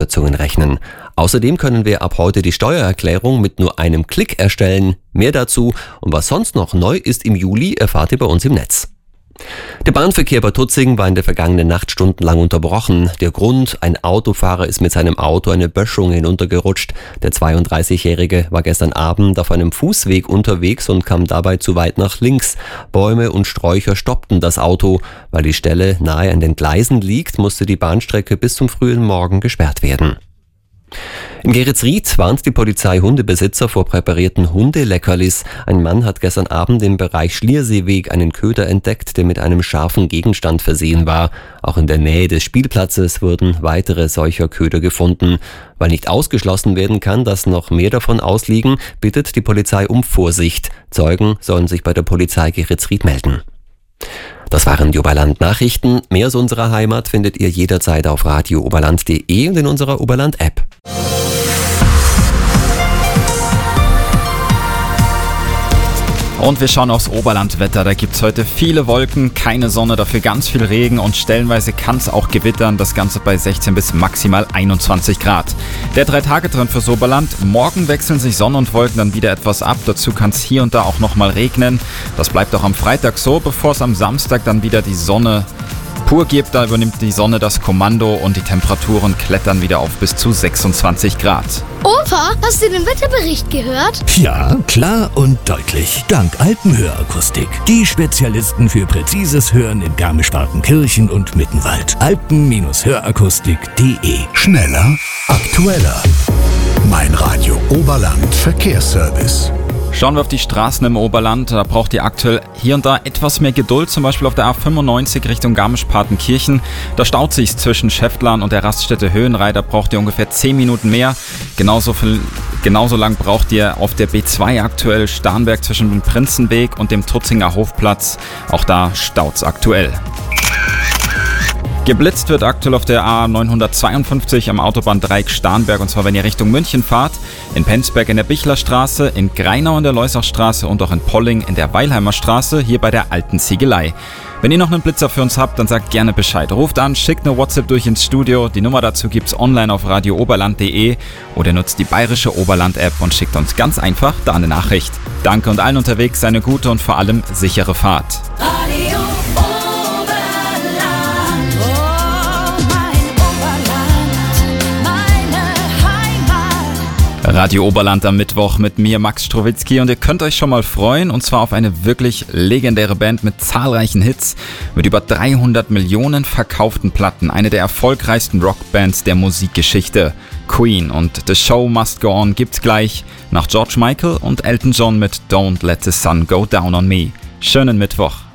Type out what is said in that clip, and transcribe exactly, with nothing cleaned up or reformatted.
Steuerkürzungen rechnen. Außerdem können wir ab heute die Steuererklärung mit nur einem Klick erstellen. Mehr dazu und was sonst noch neu ist im Juli, erfahrt ihr bei uns im Netz. Der Bahnverkehr bei Tutzing war in der vergangenen Nacht stundenlang unterbrochen. Der Grund: ein Autofahrer ist mit seinem Auto eine Böschung hinuntergerutscht. Der zweiunddreißigjährige war gestern Abend auf einem Fußweg unterwegs und kam dabei zu weit nach links. Bäume und Sträucher stoppten das Auto. Weil die Stelle nahe an den Gleisen liegt, musste die Bahnstrecke bis zum frühen Morgen gesperrt werden. In Geretsried warnt die Polizei Hundebesitzer vor präparierten Hundeleckerlis. Ein Mann hat gestern Abend im Bereich Schlierseeweg einen Köder entdeckt, der mit einem scharfen Gegenstand versehen war. Auch in der Nähe des Spielplatzes wurden weitere solcher Köder gefunden. Weil nicht ausgeschlossen werden kann, dass noch mehr davon ausliegen, bittet die Polizei um Vorsicht. Zeugen sollen sich bei der Polizei Geretsried melden. Das waren die Oberland-Nachrichten. Mehr aus unserer Heimat findet ihr jederzeit auf radio oberland punkt de und in unserer Oberland-App. Und wir schauen aufs Oberlandwetter. Da gibt es heute viele Wolken, keine Sonne, dafür ganz viel Regen und stellenweise kann es auch gewittern. Das Ganze bei sechzehn bis maximal einundzwanzig Grad. Der Drei-Tage-Trend fürs Oberland. Morgen wechseln sich Sonne und Wolken dann wieder etwas ab. Dazu kann es hier und da auch nochmal regnen. Das bleibt auch am Freitag so, bevor es am Samstag dann wieder die Sonne pur gibt. Da übernimmt die Sonne das Kommando und die Temperaturen klettern wieder auf bis zu sechsundzwanzig Grad. Opa, hast du den Wetterbericht gehört? Ja, klar und deutlich. Dank Alpenhörakustik. Die Spezialisten für präzises Hören in Garmisch-Partenkirchen und Mittenwald. alpen Hörakustik punkt de. Schneller, aktueller. Mein Radio Oberland Verkehrsservice. Schauen wir auf die Straßen im Oberland. Da braucht ihr aktuell hier und da etwas mehr Geduld. Zum Beispiel auf der A fünfundneunzig Richtung Garmisch-Partenkirchen. Da staut sich zwischen Schäftlern und der Raststätte Höhenrhein. Da braucht ihr ungefähr zehn Minuten mehr. Genauso, viel, genauso lang braucht ihr auf der B zwei aktuell Starnberg zwischen dem Prinzenweg und dem Tutzinger Hofplatz. Auch da staut's aktuell. Geblitzt wird aktuell auf der A neunhundertzweiundfünfzig am Autobahndreieck Starnberg, und zwar wenn ihr Richtung München fahrt, in Penzberg in der Bichlerstraße, in Greinau in der Leusachstraße und auch in Polling in der Weilheimer Straße, hier bei der alten Ziegelei. Wenn ihr noch einen Blitzer für uns habt, dann sagt gerne Bescheid. Ruft an, schickt eine WhatsApp durch ins Studio. Die Nummer dazu gibt's online auf radio oberland punkt de oder nutzt die bayerische Oberland-App und schickt uns ganz einfach da eine Nachricht. Danke und allen unterwegs eine gute und vor allem sichere Fahrt. Radio Radio Oberland am Mittwoch mit mir, Max Strowitzki, und ihr könnt euch schon mal freuen, und zwar auf eine wirklich legendäre Band mit zahlreichen Hits, mit über dreihundert Millionen verkauften Platten, eine der erfolgreichsten Rockbands der Musikgeschichte, Queen, und The Show Must Go On gibt's gleich nach George Michael und Elton John mit Don't Let the Sun Go Down on Me. Schönen Mittwoch.